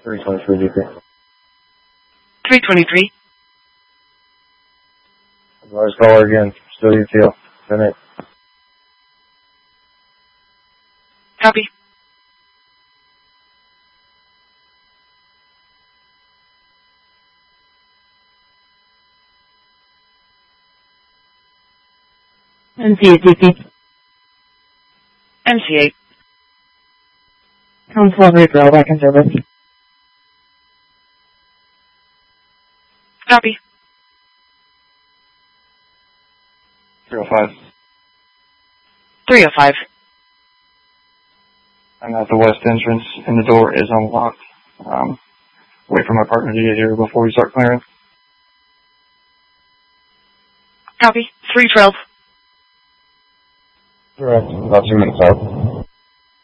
323 GP. 323. Advise caller again. Still UTL. 10-8. Copy. MC8 GP. MC8. Council Redrail back in service. Copy. 305. 305. I'm at the west entrance, and the door is unlocked. Wait for my partner to get here before we start clearing. Copy. 312. Correct. About 2 minutes out.